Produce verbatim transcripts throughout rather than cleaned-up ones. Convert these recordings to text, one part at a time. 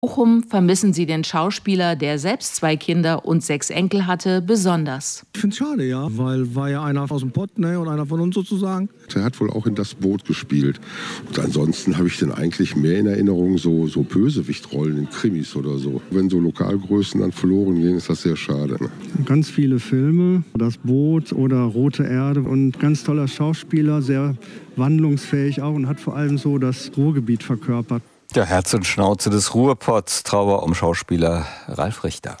Bochum vermissen sie den Schauspieler, der selbst zwei Kinder und sechs Enkel hatte, besonders. Ich finde es schade, ja, weil war ja einer aus dem Pott, ne, und einer von uns sozusagen. Er hat wohl auch in Das Boot gespielt. Und ansonsten habe ich den eigentlich mehr in Erinnerung, so, so Bösewichtrollen in Krimis oder so. Wenn so Lokalgrößen dann verloren gehen, ist das sehr schade. Ne? Ganz viele Filme, Das Boot oder Rote Erde und ganz toller Schauspieler, sehr wandlungsfähig auch und hat vor allem so das Ruhrgebiet verkörpert. Der Herz und Schnauze des Ruhrpots, Trauer um Schauspieler Ralf Richter.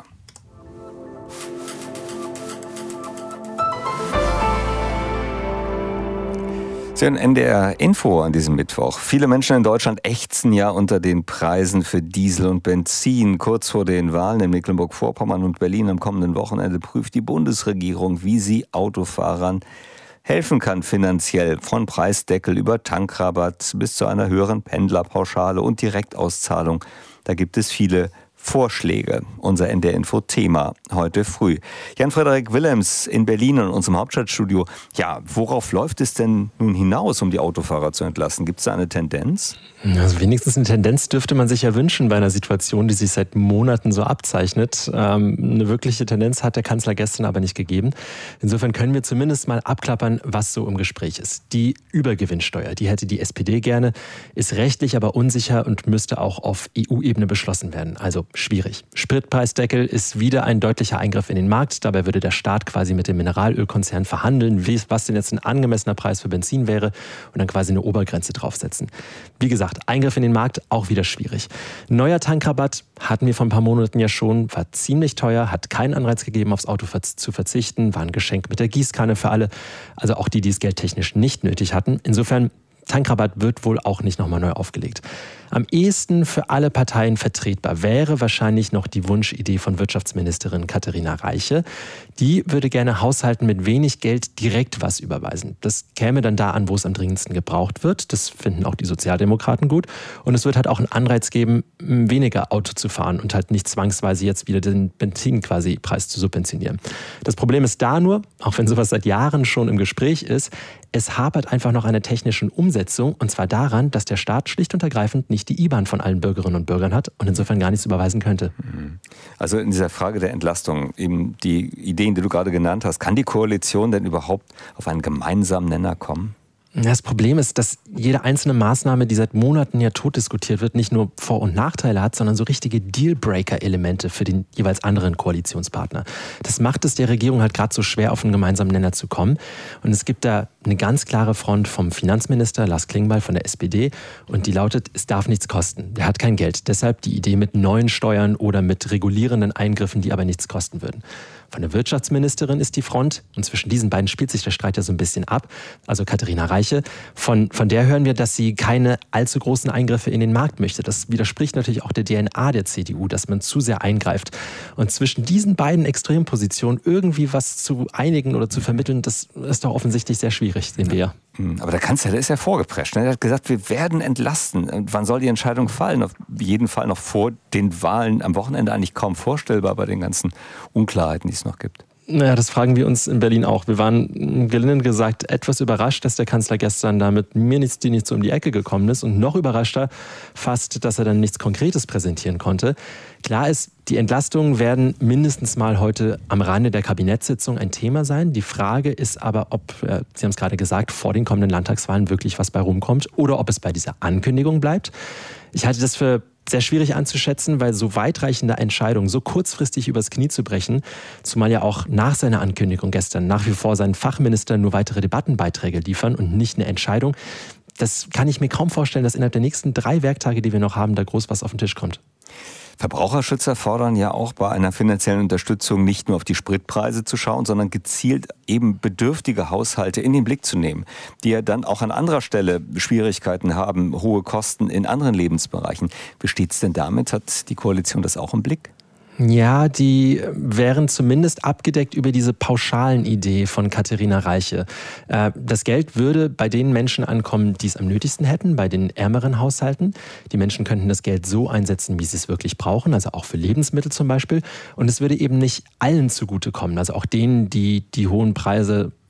Sie hören N D R Info an diesem Mittwoch. Viele Menschen in Deutschland ächzen ja unter den Preisen für Diesel und Benzin. Kurz vor den Wahlen in Mecklenburg-Vorpommern und Berlin am kommenden Wochenende prüft die Bundesregierung, wie sie Autofahrern helfen kann finanziell, von Preisdeckel über Tankrabatt bis zu einer höheren Pendlerpauschale und Direktauszahlung. Da gibt es viele Vorschläge. Unser N D R-Info-Thema heute früh. Jan-Frederik Willems in Berlin in unserem Hauptstadtstudio. Ja, worauf läuft es denn nun hinaus, um die Autofahrer zu entlasten? Gibt es da eine Tendenz? Also wenigstens eine Tendenz dürfte man sich ja wünschen bei einer Situation, die sich seit Monaten so abzeichnet. Ähm, eine wirkliche Tendenz hat der Kanzler gestern aber nicht gegeben. Insofern können wir zumindest mal abklappern, was so im Gespräch ist. Die Übergewinnsteuer, die hätte die S P D gerne, ist rechtlich aber unsicher und müsste auch auf E U-Ebene beschlossen werden. Also schwierig. Spritpreisdeckel ist wieder ein deutlicher Eingriff in den Markt. Dabei würde der Staat quasi mit dem Mineralölkonzern verhandeln, was denn jetzt ein angemessener Preis für Benzin wäre und dann quasi eine Obergrenze draufsetzen. Wie gesagt, Eingriff in den Markt, auch wieder schwierig. Neuer Tankrabatt hatten wir vor ein paar Monaten ja schon, war ziemlich teuer, hat keinen Anreiz gegeben, aufs Auto zu verzichten, war ein Geschenk mit der Gießkanne für alle, also auch die, die es geldtechnisch nicht nötig hatten. Insofern, Tankrabatt wird wohl auch nicht nochmal neu aufgelegt. Am ehesten für alle Parteien vertretbar wäre wahrscheinlich noch die Wunschidee von Wirtschaftsministerin Katharina Reiche. Die würde gerne Haushalten mit wenig Geld direkt was überweisen. Das käme dann da an, wo es am dringendsten gebraucht wird. Das finden auch die Sozialdemokraten gut. Und es wird halt auch einen Anreiz geben, weniger Auto zu fahren und halt nicht zwangsweise jetzt wieder den Benzin quasi Preis zu subventionieren. Das Problem ist da nur, auch wenn sowas seit Jahren schon im Gespräch ist, es hapert einfach noch an der technischen Umsetzung, und zwar daran, dass der Staat schlicht und ergreifend nicht die I B A N von allen Bürgerinnen und Bürgern hat und insofern gar nichts überweisen könnte. Also in dieser Frage der Entlastung, eben die Ideen, die du gerade genannt hast, kann die Koalition denn überhaupt auf einen gemeinsamen Nenner kommen? Das Problem ist, dass jede einzelne Maßnahme, die seit Monaten ja tot diskutiert wird, nicht nur Vor- und Nachteile hat, sondern so richtige Dealbreaker-Elemente für den jeweils anderen Koalitionspartner. Das macht es der Regierung halt gerade so schwer, auf einen gemeinsamen Nenner zu kommen. Und es gibt da eine ganz klare Front vom Finanzminister Lars Klingbeil von der S P D und die lautet, es darf nichts kosten. Der hat kein Geld. Deshalb die Idee mit neuen Steuern oder mit regulierenden Eingriffen, die aber nichts kosten würden. Von der Wirtschaftsministerin ist die Front und zwischen diesen beiden spielt sich der Streit ja so ein bisschen ab. Also Katharina Reiche, von, von der hören wir, dass sie keine allzu großen Eingriffe in den Markt möchte. Das widerspricht natürlich auch der D N A der C D U, dass man zu sehr eingreift. Und zwischen diesen beiden Extrempositionen irgendwie was zu einigen oder zu vermitteln, das ist doch offensichtlich sehr schwierig, sehen wir ja. Aber der Kanzler, der ist ja vorgeprescht. Er hat gesagt, wir werden entlasten. Und wann soll die Entscheidung fallen? Auf jeden Fall noch vor den Wahlen am Wochenende, eigentlich kaum vorstellbar bei den ganzen Unklarheiten, die es noch gibt. Naja, das fragen wir uns in Berlin auch. Wir waren, gelinde gesagt, etwas überrascht, dass der Kanzler gestern da mit mir nichts, die nicht so um die Ecke gekommen ist. Und noch überraschter fast, dass er dann nichts Konkretes präsentieren konnte. Klar ist, die Entlastungen werden mindestens mal heute am Rande der Kabinettssitzung ein Thema sein. Die Frage ist aber, ob, äh, Sie haben es gerade gesagt, vor den kommenden Landtagswahlen wirklich was bei rumkommt oder ob es bei dieser Ankündigung bleibt. Ich halte das für sehr schwierig anzuschätzen, weil so weitreichende Entscheidungen so kurzfristig übers Knie zu brechen, zumal ja auch nach seiner Ankündigung gestern nach wie vor seinen Fachministern nur weitere Debattenbeiträge liefern und nicht eine Entscheidung, das kann ich mir kaum vorstellen, dass innerhalb der nächsten drei Werktage, die wir noch haben, da groß was auf den Tisch kommt. Verbraucherschützer fordern ja auch bei einer finanziellen Unterstützung nicht nur auf die Spritpreise zu schauen, sondern gezielt eben bedürftige Haushalte in den Blick zu nehmen, die ja dann auch an anderer Stelle Schwierigkeiten haben, hohe Kosten in anderen Lebensbereichen. Wie steht's denn damit? Hat die Koalition das auch im Blick? Ja, die wären zumindest abgedeckt über diese pauschalen Idee von Katharina Reiche. Das Geld würde bei den Menschen ankommen, die es am nötigsten hätten, bei den ärmeren Haushalten. Die Menschen könnten das Geld so einsetzen, wie sie es wirklich brauchen, also auch für Lebensmittel zum Beispiel. Und es würde eben nicht allen zugutekommen, also auch denen, die die hohen Preise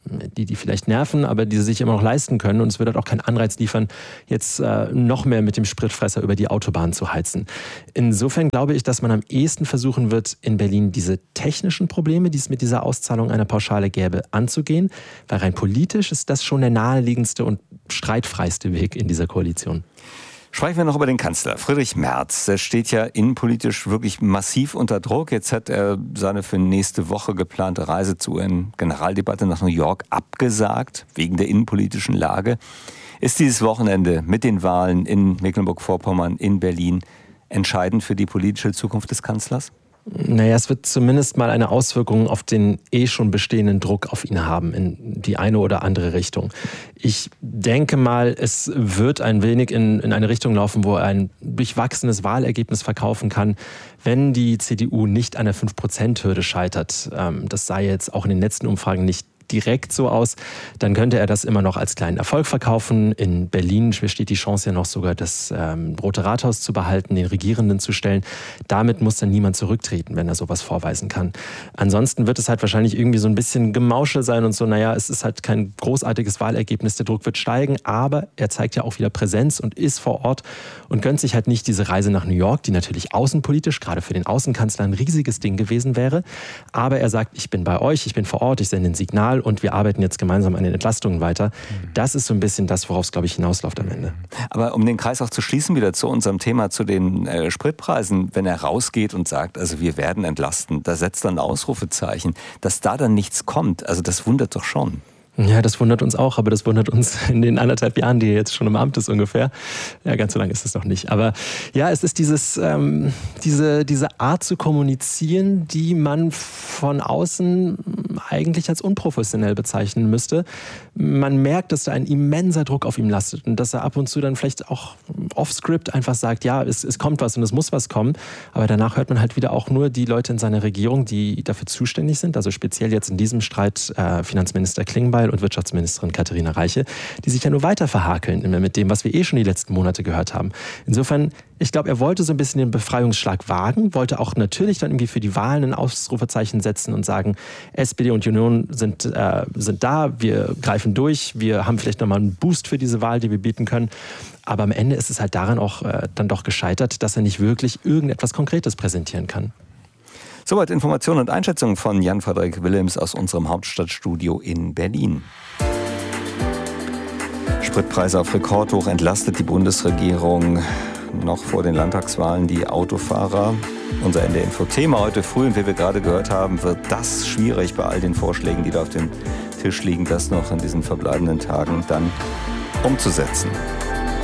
die, die vielleicht nerven, aber die sie sich immer noch leisten können. Und es würde halt auch keinen Anreiz liefern, jetzt äh, noch mehr mit dem Spritfresser über die Autobahn zu heizen. Insofern glaube ich, dass man am ehesten versuchen wird, in Berlin diese technischen Probleme, die es mit dieser Auszahlung einer Pauschale gäbe, anzugehen. Weil rein politisch ist das schon der naheliegendste und streitfreiste Weg in dieser Koalition. Sprechen wir noch über den Kanzler. Friedrich Merz, der steht ja innenpolitisch wirklich massiv unter Druck. Jetzt hat er seine für nächste Woche geplante Reise zur U N-Generaldebatte nach New York abgesagt, wegen der innenpolitischen Lage. Ist dieses Wochenende mit den Wahlen in Mecklenburg-Vorpommern, in Berlin, entscheidend für die politische Zukunft des Kanzlers? Naja, es wird zumindest mal eine Auswirkung auf den eh schon bestehenden Druck auf ihn haben, in die eine oder andere Richtung. Ich denke mal, es wird ein wenig in, in eine Richtung laufen, wo er ein durchwachsenes Wahlergebnis verkaufen kann, wenn die C D U nicht an der fünf Prozent Hürde scheitert. Das sah jetzt auch in den letzten Umfragen nicht direkt so aus, dann könnte er das immer noch als kleinen Erfolg verkaufen. In Berlin besteht die Chance ja noch sogar, das ähm, Rote Rathaus zu behalten, den Regierenden zu stellen. Damit muss dann niemand zurücktreten, wenn er sowas vorweisen kann. Ansonsten wird es halt wahrscheinlich irgendwie so ein bisschen Gemauschel sein und so, naja, es ist halt kein großartiges Wahlergebnis, der Druck wird steigen, aber er zeigt ja auch wieder Präsenz und ist vor Ort und gönnt sich halt nicht diese Reise nach New York, die natürlich außenpolitisch, gerade für den Außenkanzler, ein riesiges Ding gewesen wäre. Aber er sagt, ich bin bei euch, ich bin vor Ort, ich sende ein Signal und wir arbeiten jetzt gemeinsam an den Entlastungen weiter. Das ist so ein bisschen das, worauf es, glaube ich, hinausläuft am Ende. Aber um den Kreis auch zu schließen, wieder zu unserem Thema, zu den äh, Spritpreisen, wenn er rausgeht und sagt, also wir werden entlasten, da setzt dann ein Ausrufezeichen, dass da dann nichts kommt, also das wundert doch schon. Ja, das wundert uns auch, aber das wundert uns in den anderthalb Jahren, die er jetzt schon im Amt ist ungefähr. Ja, ganz so lange ist es noch nicht. Aber ja, es ist dieses, ähm, diese, diese Art zu kommunizieren, die man von außen eigentlich als unprofessionell bezeichnen müsste. Man merkt, dass da ein immenser Druck auf ihm lastet und dass er ab und zu dann vielleicht auch off-script einfach sagt, ja, es, es kommt was und es muss was kommen. Aber danach hört man halt wieder auch nur die Leute in seiner Regierung, die dafür zuständig sind. Also speziell jetzt in diesem Streit äh, Finanzminister Klingbeil und Wirtschaftsministerin Katharina Reiche, die sich ja nur weiter verhakeln mit dem, was wir eh schon die letzten Monate gehört haben. Insofern, ich glaube, er wollte so ein bisschen den Befreiungsschlag wagen, wollte auch natürlich dann irgendwie für die Wahlen ein Ausrufezeichen setzen und sagen, S P D und Union sind, äh, sind da, wir greifen durch, wir haben vielleicht nochmal einen Boost für diese Wahl, die wir bieten können. Aber am Ende ist es halt daran auch äh, dann doch gescheitert, dass er nicht wirklich irgendetwas Konkretes präsentieren kann. Soweit Informationen und Einschätzungen von Jan-Frederik Willems aus unserem Hauptstadtstudio in Berlin. Spritpreise auf Rekordhoch, entlastet die Bundesregierung noch vor den Landtagswahlen die Autofahrer. Unser N D R Info-Thema heute früh, und wie wir gerade gehört haben, wird das schwierig bei all den Vorschlägen, die da auf dem Tisch liegen, das noch in diesen verbleibenden Tagen dann umzusetzen.